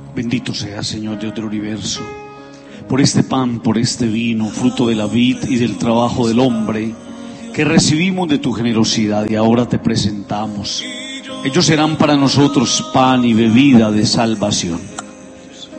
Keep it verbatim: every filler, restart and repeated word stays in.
Bendito sea, Señor Dios del universo, por este pan, por este vino, fruto de la vid y del trabajo del hombre, que recibimos de tu generosidad y ahora te presentamos. Ellos serán para nosotros pan y bebida de salvación.